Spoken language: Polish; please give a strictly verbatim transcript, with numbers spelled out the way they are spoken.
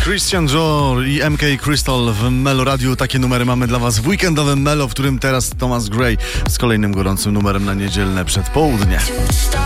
Christian Dior i M K Crystal w Melo Radiu. Takie numery mamy dla was w weekendowym Melo, w którym teraz Thomas Gray z kolejnym gorącym numerem na niedzielne przedpołudnie.